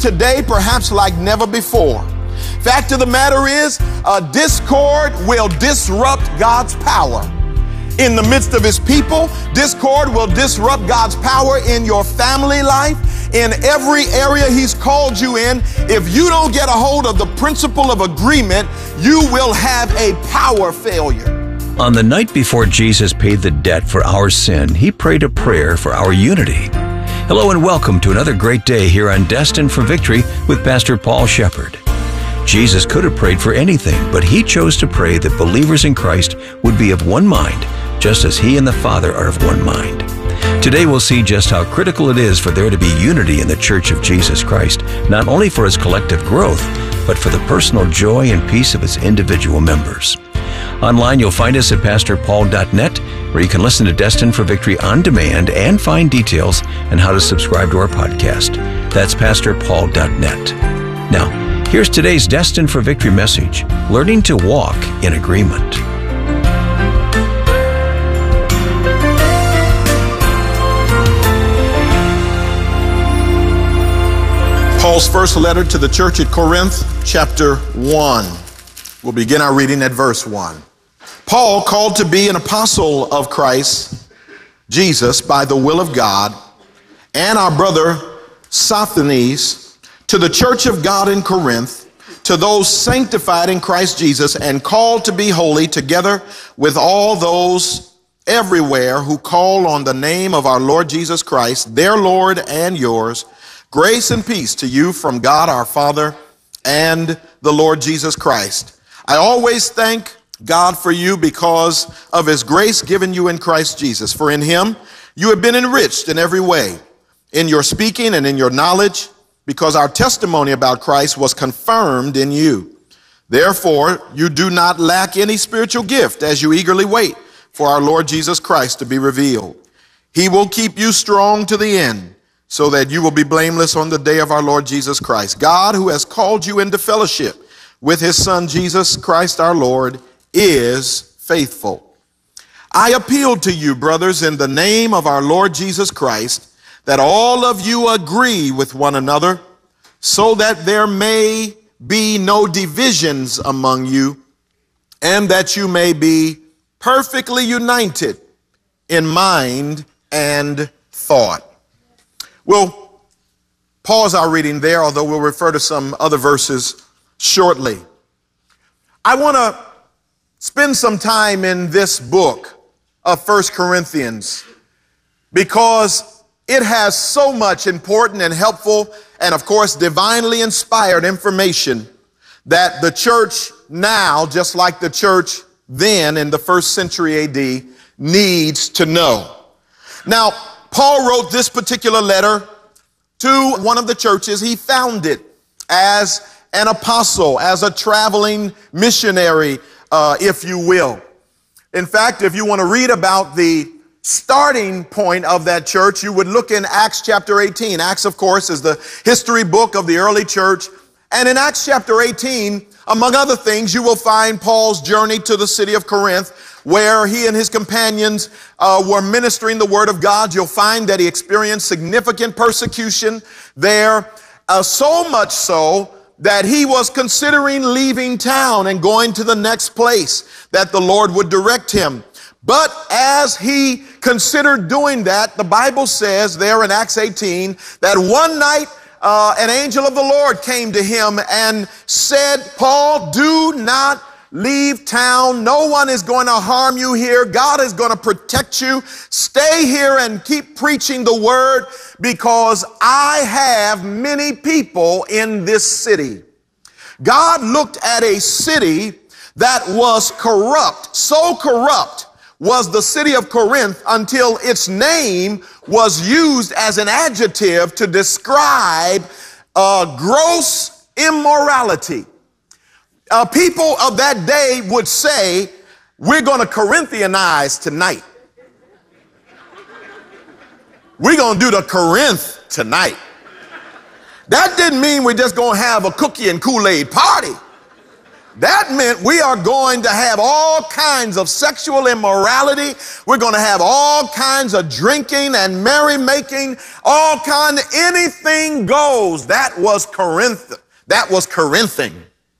today perhaps like never before. Fact of the matter is, discord will disrupt God's power in the midst of his people. Discord will disrupt God's power in your family life, in every area he's called you in. If you don't get a hold of the principle of agreement, you will have a power failure. On the night before Jesus paid the debt for our sin, he prayed a prayer for our unity. Hello and welcome to another great day here on Destined for Victory with Pastor Paul Shepherd. Jesus could have prayed for anything, but he chose to pray that believers in Christ would be of one mind, just as he and the Father are of one mind. Today we'll see just how critical it is for there to be unity in the Church of Jesus Christ, not only for its collective growth, but for the personal joy and peace of its individual members. Online you'll find us at pastorpaul.net, where you can listen to Destined for Victory on demand and find details on how to subscribe to our podcast. That's pastorpaul.net. Now, here's today's Destined for Victory message, learning to walk in agreement. Paul's first letter to the church at Corinth, chapter 1. We'll begin our reading at verse 1. Paul, called to be an apostle of Christ Jesus by the will of God, and our brother Sosthenes, to the church of God in Corinth, to those sanctified in Christ Jesus and called to be holy, together with all those everywhere who call on the name of our Lord Jesus Christ, their Lord and yours, grace and peace to you from God our Father and the Lord Jesus Christ. I always thank God for you because of his grace given you in Christ Jesus. For in him you have been enriched in every way, in your speaking and in your knowledge, because our testimony about Christ was confirmed in you. Therefore, you do not lack any spiritual gift as you eagerly wait for our Lord Jesus Christ to be revealed. He will keep you strong to the end, so that you will be blameless on the day of our Lord Jesus Christ. God, who has called you into fellowship with his Son, Jesus Christ our Lord, is faithful. I appeal to you, brothers, in the name of our Lord Jesus Christ, that all of you agree with one another, so that there may be no divisions among you, and that you may be perfectly united in mind and thought. We'll pause our reading there, although we'll refer to some other verses shortly. I want to spend some time in this book of 1 Corinthians because it has so much important and helpful and, of course, divinely inspired information that the church now, just like the church then in the first century AD, needs to know. Now, Paul wrote this particular letter to one of the churches he founded as an apostle, as a traveling missionary, if you will. In fact, if you want to read about the starting point of that church, you would look in Acts chapter 18. Acts, of course, is the history book of the early church. And in Acts chapter 18, among other things, you will find Paul's journey to the city of Corinth, where he and his companions were ministering the word of God. You'll find that he experienced significant persecution there, so much so that he was considering leaving town and going to the next place that the Lord would direct him. But as he considered doing that, the Bible says there in Acts 18 that one night an angel of the Lord came to him and said, Paul, do not leave town. No one is going to harm you here. God is going to protect you. Stay here and keep preaching the word, because I have many people in this city. God looked at a city that was corrupt. So corrupt was the city of Corinth until its name was used as an adjective to describe gross immorality. People of that day would say, we're going to Corinthianize tonight. We're going to do the Corinth tonight. That didn't mean we're just going to have a cookie and Kool-Aid party. That meant we are going to have all kinds of sexual immorality. We're going to have all kinds of drinking and merrymaking, all kind of anything goes. That was Corinth. That was Corinthing.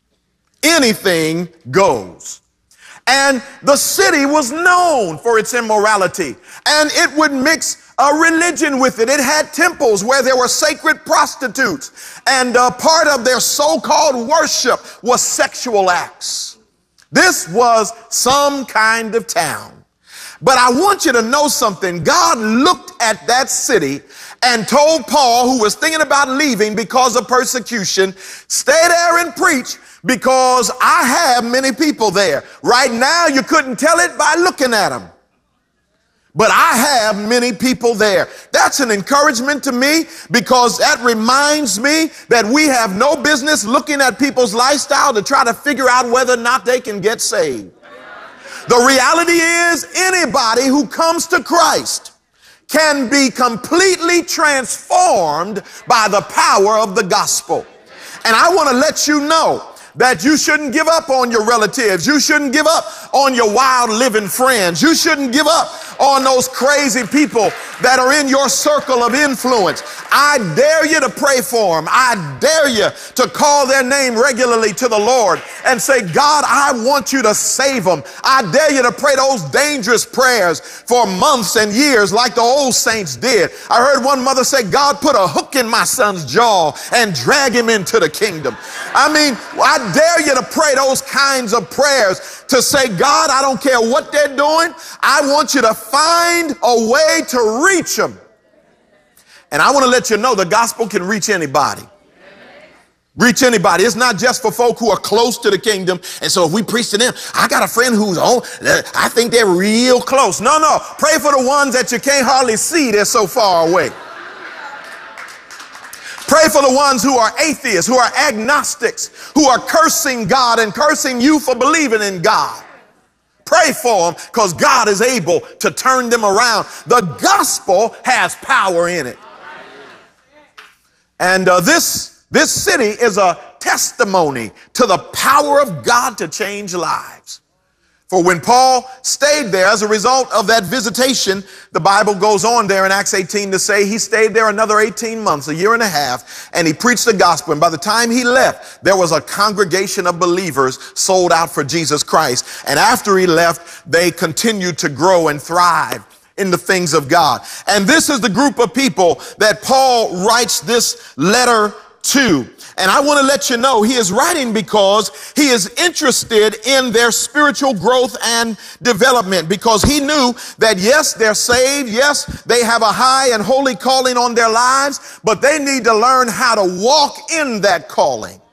Anything goes. And the city was known for its immorality, and it would mix a religion with it. It had temples where there were sacred prostitutes, and part of their so-called worship was sexual acts. This was some kind of town. But I want you to know something. God looked at that city and told Paul, who was thinking about leaving because of persecution, stay there and preach, because I have many people there. Right now, you couldn't tell it by looking at them, but I have many people there. That's an encouragement to me, because that reminds me that we have no business looking at people's lifestyle to try to figure out whether or not they can get saved. The reality is, anybody who comes to Christ can be completely transformed by the power of the gospel. And I want to let you know that you shouldn't give up on your relatives. You shouldn't give up on your wild living friends. You shouldn't give up on those crazy people that are in your circle of influence. I dare you to pray for them. I dare you to call their name regularly to the Lord and say, God, I want you to save them. I dare you to pray those dangerous prayers for months and years like the old saints did. I heard one mother say, God, put a hook in my son's jaw and drag him into the kingdom. I mean, I dare you to pray those kinds of prayers, to say, God, I don't care what they're doing. I want you to find a way to reach them. And I want to let you know the gospel can reach anybody. Reach anybody. It's not just for folk who are close to the kingdom. And so if we preach to them, I got a friend who's on, I think they're real close. No. Pray for the ones that you can't hardly see. They're so far away. Pray for the ones who are atheists, who are agnostics, who are cursing God and cursing you for believing in God. Pray for them, because God is able to turn them around. The gospel has power in it. And this city is a testimony to the power of God to change lives. For when Paul stayed there as a result of that visitation, the Bible goes on there in Acts 18 to say he stayed there another 18 months, a year and a half, and he preached the gospel. And by the time he left, there was a congregation of believers sold out for Jesus Christ. And after he left, they continued to grow and thrive in the things of God. And this is the group of people that Paul writes this letter to. And I want to let you know he is writing because he is interested in their spiritual growth and development, because he knew that, yes, they're saved. Yes, they have a high and holy calling on their lives, but they need to learn how to walk in that calling.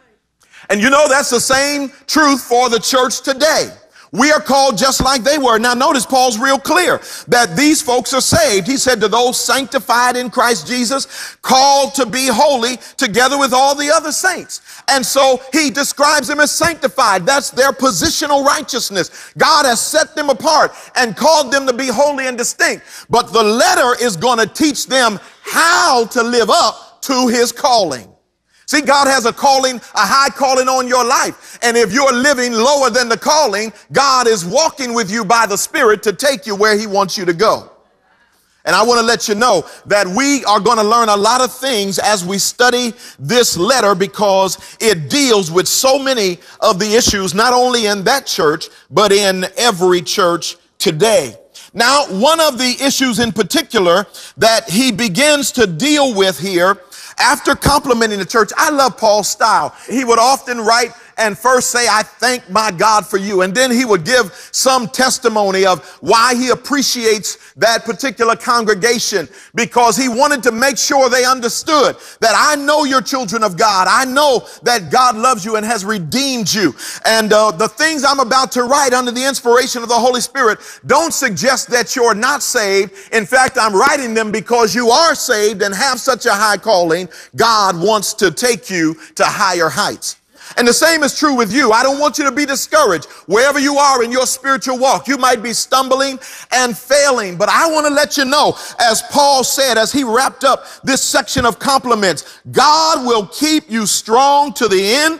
And you know, that's the same truth for the church today. We are called just like they were. Now notice Paul's real clear that these folks are saved. He said, to those sanctified in Christ Jesus, called to be holy together with all the other saints. And so he describes them as sanctified. That's their positional righteousness. God has set them apart and called them to be holy and distinct. But the letter is going to teach them how to live up to his calling. See, God has a calling, a high calling on your life. And if you're living lower than the calling, God is walking with you by the Spirit to take you where he wants you to go. And I want to let you know that we are going to learn a lot of things as we study this letter, because it deals with so many of the issues, not only in that church, but in every church today. Now, one of the issues in particular that he begins to deal with here, after complimenting the church, I love Paul's style. He would often write and first say, I thank my God for you. And then he would give some testimony of why he appreciates that particular congregation, because he wanted to make sure they understood that I know you're children of God. I know that God loves you and has redeemed you. And the things I'm about to write under the inspiration of the Holy Spirit don't suggest that you're not saved. In fact, I'm writing them because you are saved and have such a high calling. God wants to take you to higher heights. And the same is true with you. I don't want you to be discouraged. Wherever you are in your spiritual walk, you might be stumbling and failing. But I want to let you know, as Paul said, as he wrapped up this section of compliments, God will keep you strong to the end,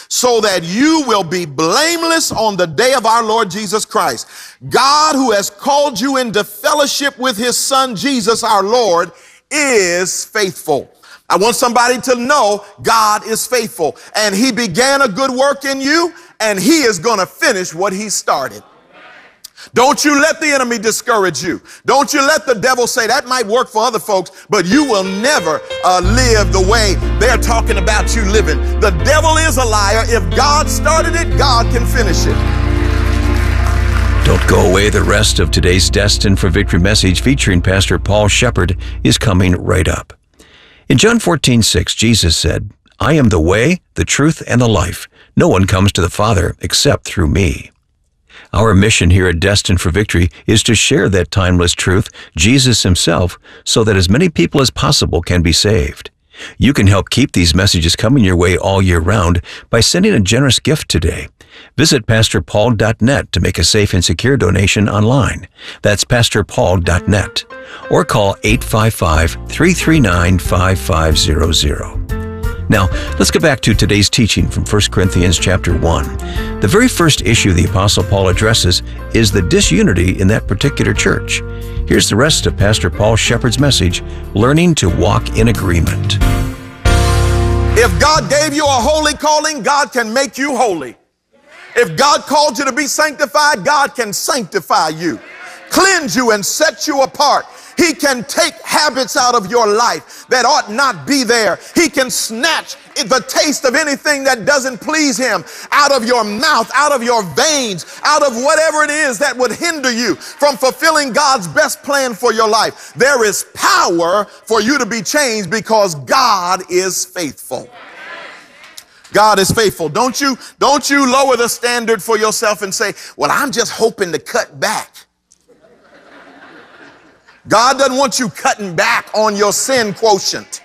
so that you will be blameless on the day of our Lord Jesus Christ. God, who has called you into fellowship with his Son, Jesus, our Lord, is faithful. I want somebody to know God is faithful, and he began a good work in you, and he is going to finish what he started. Don't you let the enemy discourage you. Don't you let the devil say that might work for other folks, but you will never live the way they're talking about you living. The devil is a liar. If God started it, God can finish it. Don't go away. The rest of today's Destined for Victory message featuring Pastor Paul Shepard is coming right up. In John 14:6, Jesus said, I am the way, the truth, and the life. No one comes to the Father except through me. Our mission here at Destined for Victory is to share that timeless truth, Jesus himself, so that as many people as possible can be saved. You can help keep these messages coming your way all year round by sending a generous gift today. Visit PastorPaul.net to make a safe and secure donation online. That's PastorPaul.net. Or call 855-339-5500. Now, let's get back to today's teaching from 1 Corinthians chapter 1. The very first issue the Apostle Paul addresses is the disunity in that particular church. Here's the rest of Pastor Paul Shepard's message, Learning to Walk in Agreement. If God gave you a holy calling, God can make you holy. If God called you to be sanctified, God can sanctify you, cleanse you, and set you apart. He can take habits out of your life that ought not be there. He can snatch the taste of anything that doesn't please him out of your mouth, out of your veins, out of whatever it is that would hinder you from fulfilling God's best plan for your life. There is power for you to be changed because God is faithful. God is faithful. Don't you lower the standard for yourself and say, well, I'm just hoping to cut back. God doesn't want you cutting back on your sin quotient.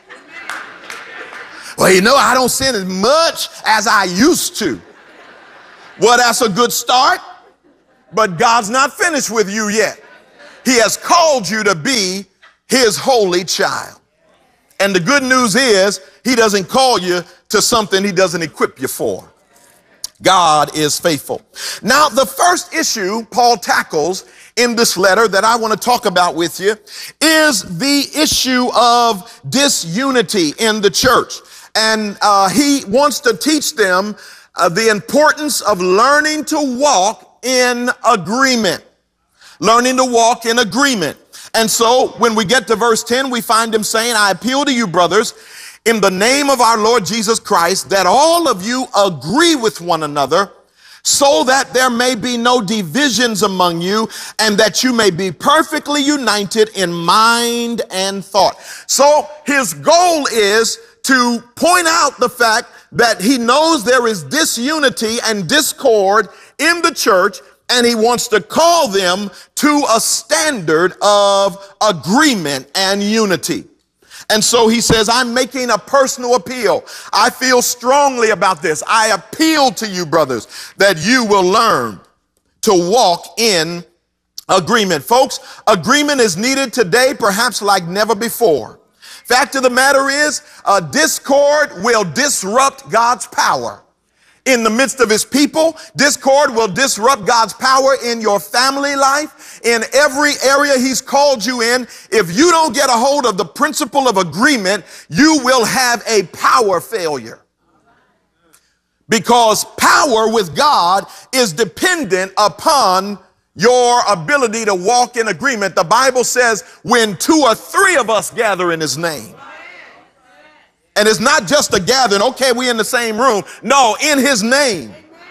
Well, you know, I don't sin as much as I used to. Well, that's a good start, but God's not finished with you yet. He has called you to be his holy child. And the good news is he doesn't call you to something he doesn't equip you for. God is faithful. Now, the first issue Paul tackles in this letter that I want to talk about with you is the issue of disunity in the church. And he wants to teach them the importance of learning to walk in agreement. Learning to walk in agreement. And so when we get to verse 10, we find him saying, I appeal to you, brothers, in the name of our Lord Jesus Christ, that all of you agree with one another, so that there may be no divisions among you, and that you may be perfectly united in mind and thought. So his goal is to point out the fact that he knows there is disunity and discord in the church, and he wants to call them to a standard of agreement and unity. And so he says, I'm making a personal appeal. I feel strongly about this. I appeal to you, brothers, that you will learn to walk in agreement. Folks, agreement is needed today, perhaps like never before. Fact of the matter is, discord will disrupt God's power in the midst of his people. Discord will disrupt God's power in your family life, in every area he's called you in. If you don't get a hold of the principle of agreement, you will have a power failure. Because power with God is dependent upon your ability to walk in agreement. The Bible says when 2 or 3 of us gather in his name. And it's not just a gathering, okay, we're in the same room. No, in his name.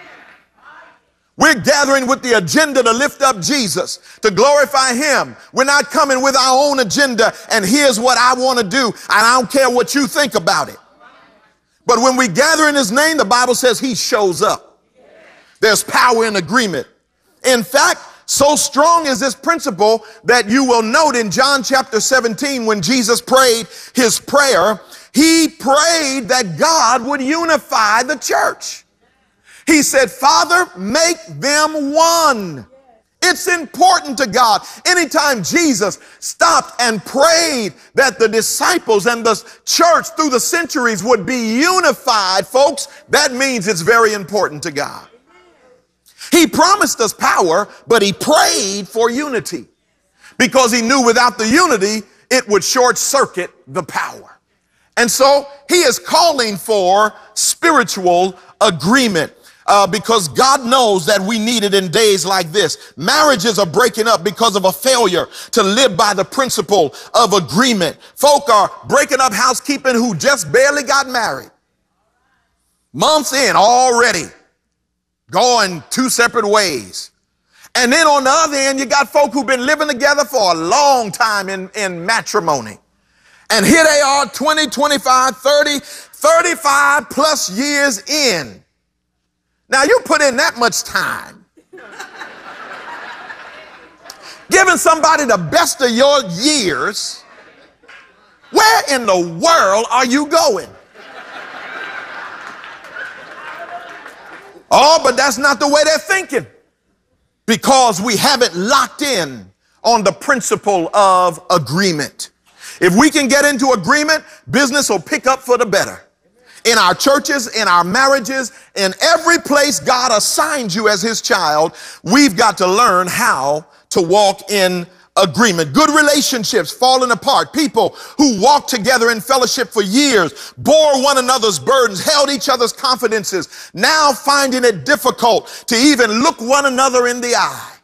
We're gathering with the agenda to lift up Jesus, to glorify him. We're not coming with our own agenda and here's what I want to do, and I don't care what you think about it. But when we gather in his name, the Bible says he shows up. There's power in agreement. In fact, so strong is this principle that you will note in John chapter 17 when Jesus prayed his prayer, he prayed that God would unify the church. He said, Father, make them one It's important to God. Anytime Jesus stopped and prayed that the disciples and the church through the centuries would be unified, folks, that means it's very important to God. He promised us power, but he prayed for unity because he knew without the unity, it would short circuit the power. And so he is calling for spiritual agreement. Because God knows that we need it in days like this. Marriages are breaking up because of a failure to live by the principle of agreement. Folk are breaking up housekeeping who just barely got married. Months in already, going two separate ways. And then on the other end, you got folk who've been living together for a long time in matrimony. And here they are 20, 25, 30, 35 plus years in. Now, you put in that much time, giving somebody the best of your years, where in the world are you going? Oh, but that's not the way they're thinking, because we haven't locked in on the principle of agreement. If we can get into agreement, business will pick up for the better. In our churches, in our marriages, in every place God assigned you as his child, we've got to learn how to walk in agreement. Good relationships falling apart. People who walked together in fellowship for years, bore one another's burdens, held each other's confidences, now finding it difficult to even look one another in the eye.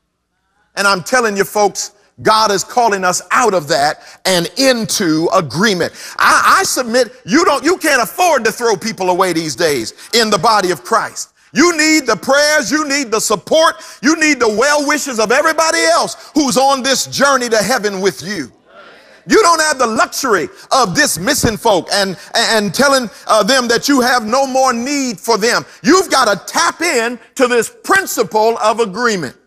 And I'm telling you, folks, God is calling us out of that and into agreement. I submit you can't afford to throw people away these days in the body of Christ. You need the prayers, you need the support, you need the well wishes of everybody else who's on this journey to heaven with you. You don't have the luxury of dismissing folk and telling them that you have no more need for them. You've got to tap in to this principle of agreement.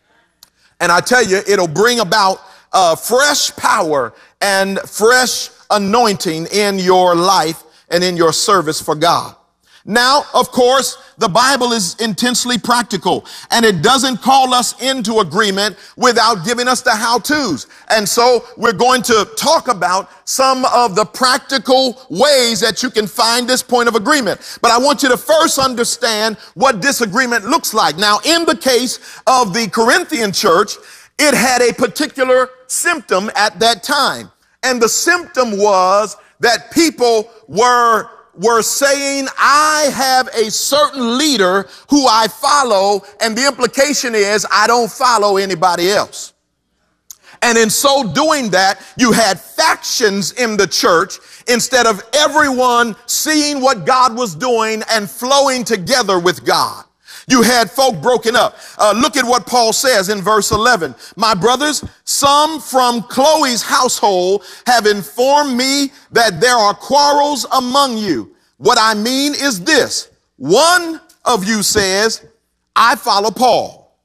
And I tell you, it'll bring about fresh power and fresh anointing in your life and in your service for God. Now, of course, the Bible is intensely practical, and it doesn't call us into agreement without giving us the how-tos. And so we're going to talk about some of the practical ways that you can find this point of agreement. But I want you to first understand what disagreement looks like. Now, in the case of the Corinthian church, it had a particular symptom at that time. And the symptom was that people were saying, I have a certain leader who I follow, and the implication is I don't follow anybody else. And in so doing that, you had factions in the church instead of everyone seeing what God was doing and flowing together with God. You had folk broken up. Look at what Paul says in verse 11. My brothers, some from Chloe's household have informed me that there are quarrels among you. What I mean is this. One of you says, I follow Paul.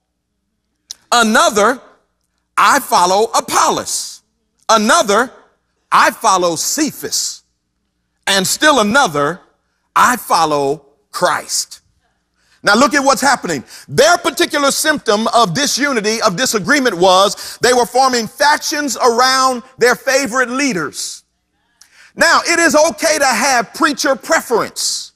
Another, I follow Apollos. Another, I follow Cephas. And still another, I follow Christ. Now look at what's happening. Their particular symptom of disunity, of disagreement was they were forming factions around their favorite leaders. Now, it is okay to have preacher preference.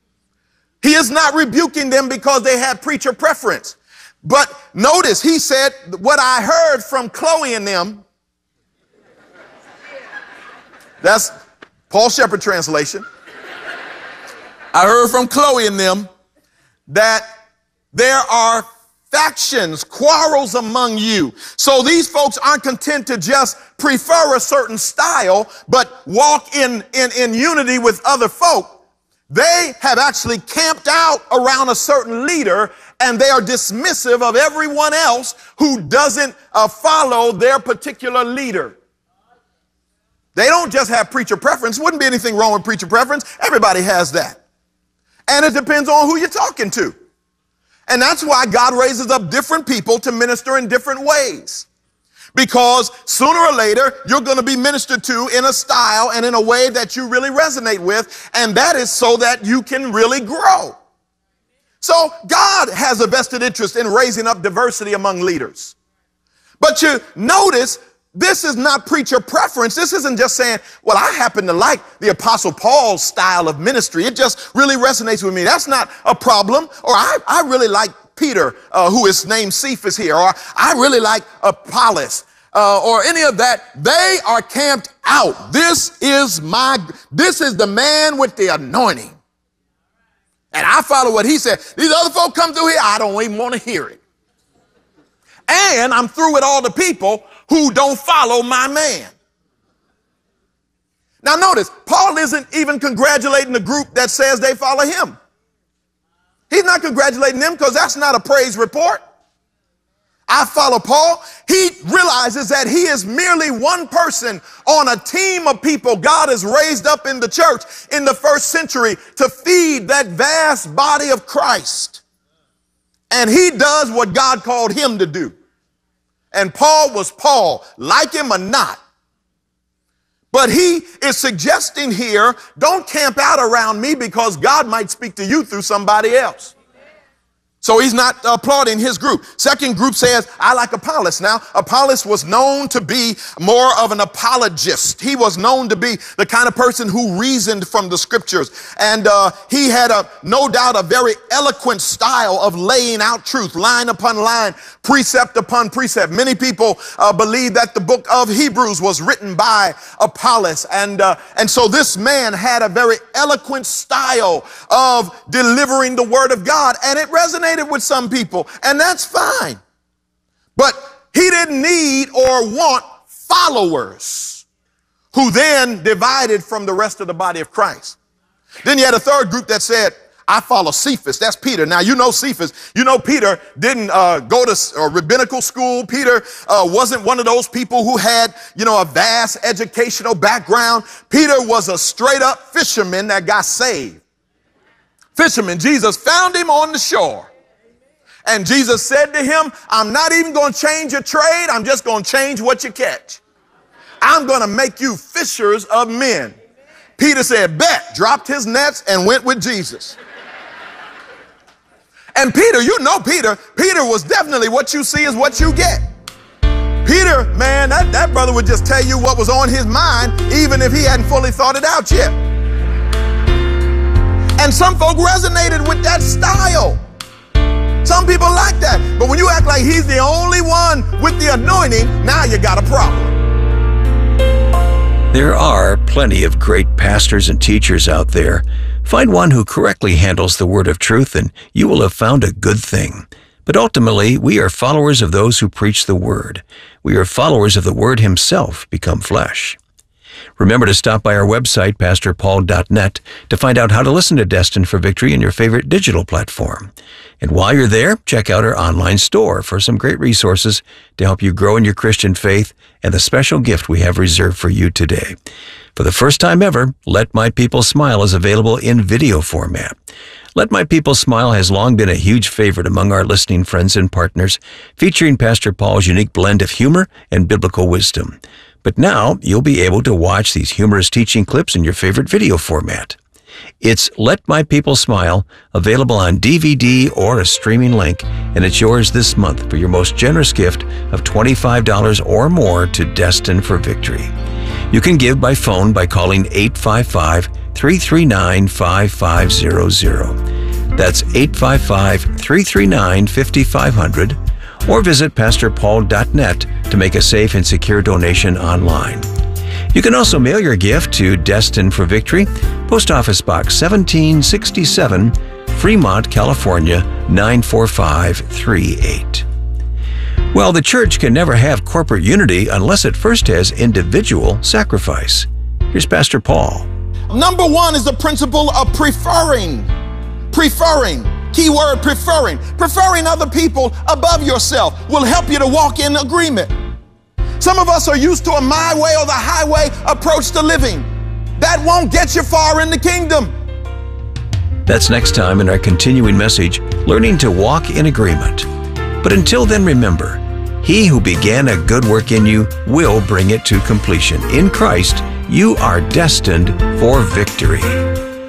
He is not rebuking them because they had preacher preference. But notice, he said, what I heard from Chloe and them, that's Paul Shepherd translation. I heard from Chloe and them that there are factions, quarrels among you. So these folks aren't content to just prefer a certain style, but walk in unity with other folk. They have actually camped out around a certain leader, and they are dismissive of everyone else who doesn't follow their particular leader. They don't just have preacher preference. Wouldn't be anything wrong with preacher preference. Everybody has that. And it depends on who you're talking to. And that's why God raises up different people to minister in different ways. Because sooner or later, you're going to be ministered to in a style and in a way that you really resonate with. And that is so that you can really grow. So God has a vested interest in raising up diversity among leaders. But you notice, this is not preacher preference. This isn't just saying, well, I happen to like the Apostle Paul's style of ministry. It just really resonates with me. That's not a problem. Or I really like Peter, who is named Cephas here. Or I really like Apollos. Or any of that. They are camped out. This is the man with the anointing. And I follow what he said. These other folk come through here, I don't even want to hear it. And I'm through with all the people who don't follow my man. Now notice, Paul isn't even congratulating the group that says they follow him. He's not congratulating them because that's not a praise report. I follow Paul. He realizes that he is merely one person on a team of people God has raised up in the church in the first century to feed that vast body of Christ. And he does what God called him to do. And Paul was Paul, like him or not. But he is suggesting here, don't camp out around me because God might speak to you through somebody else. So he's not applauding his group. Second group says, I like Apollos. Now, Apollos was known to be more of an apologist. He was known to be the kind of person who reasoned from the scriptures. And he had no doubt a very eloquent style of laying out truth, line upon line, precept upon precept. Many people believe that the book of Hebrews was written by Apollos. And so this man had a very eloquent style of delivering the word of God. And it resonated with some people, and that's fine. But he didn't need or want followers who then divided from the rest of the body of Christ. Then you had a third group that said, I follow Cephas. That's Peter. Now, you know Cephas. You know Peter didn't go to rabbinical school. Peter wasn't one of those people who had, a vast educational background. Peter was a straight up fisherman that got saved. Fisherman. Jesus found him on the shore. And Jesus said to him, I'm not even going to change your trade. I'm just going to change what you catch. I'm going to make you fishers of men. Peter said, bet, dropped his nets and went with Jesus. And Peter, Peter was definitely what you see is what you get. Peter, man, that brother would just tell you what was on his mind, even if he hadn't fully thought it out yet. And some folk resonated with that style. Some people like that. But when you act like he's the only one with the anointing, now you got a problem. There are plenty of great pastors and teachers out there. Find one who correctly handles the word of truth, and you will have found a good thing. But ultimately, we are followers of those who preach the word. We are followers of the word himself become flesh. Remember to stop by our website, pastorpaul.net, to find out how to listen to Destined for Victory in your favorite digital platform. And while you're there, check out our online store for some great resources to help you grow in your Christian faith and the special gift we have reserved for you today. For the first time ever, Let My People Smile is available in video format. Let My People Smile has long been a huge favorite among our listening friends and partners, featuring Pastor Paul's unique blend of humor and biblical wisdom. But now you'll be able to watch these humorous teaching clips in your favorite video format. It's Let My People Smile, available on DVD or a streaming link, and it's yours this month for your most generous gift of $25 or more to Destined for Victory. You can give by phone by calling 855-339-5500. That's 855-339-5500. Or visit pastorpaul.net to make a safe and secure donation online. You can also mail your gift to Destined for Victory, Post Office Box 1767, Fremont, California 94538. Well, the church can never have corporate unity unless it first has individual sacrifice. Here's Pastor Paul. Number one is the principle of preferring. Keyword preferring. Preferring other people above yourself will help you to walk in agreement. Some of us are used to a my way or the highway approach to living. That won't get you far in the kingdom. That's next time in our continuing message, Learning to Walk in Agreement. But until then, remember, he who began a good work in you will bring it to completion. In Christ, you are destined for victory.